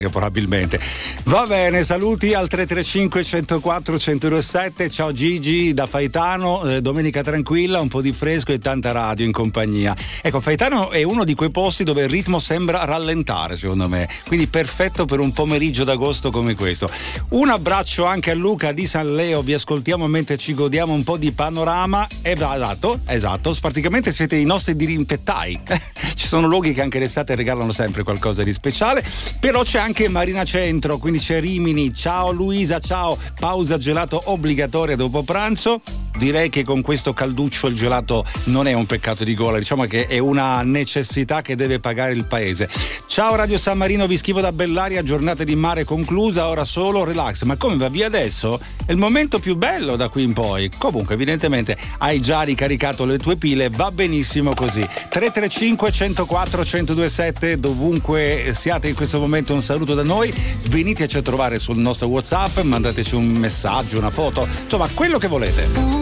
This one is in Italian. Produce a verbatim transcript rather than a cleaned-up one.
probabilmente. Va bene, saluti al tre tre cinque uno zero quattro uno zero due sette. Ciao Gigi da Faetano, eh, domenica tranquilla, un po' di fresco e tanta radio in compagnia. Ecco, Faetano è uno di quei posti dove il ritmo sembra rallentare, secondo me, quindi perfetto per un pomeriggio d'agosto come questo. Un abbraccio anche a Luca di San Leo, vi ascoltiamo mentre ci godiamo un po' di panorama. Esatto, esatto, praticamente siete i nostri dirimpettai. Ci sono luoghi che anche l'estate regalano sempre qualcosa di speciale, però c'è anche anche Marina Centro, quindi c'è Rimini. Ciao Luisa, ciao. Pausa gelato obbligatoria dopo pranzo. Direi che con questo calduccio il gelato non è un peccato di gola, diciamo che è una necessità che deve pagare il paese. Ciao Radio San Marino, vi scrivo da Bellaria, giornata di mare conclusa, ora solo relax. Ma come va via adesso? È il momento più bello da qui in poi. Comunque evidentemente hai già ricaricato le tue pile, va benissimo così. tre tre cinque uno zero quattro uno zero due sette, dovunque siate in questo momento un saluto da noi, veniteci a trovare sul nostro WhatsApp, mandateci un messaggio, una foto, insomma quello che volete.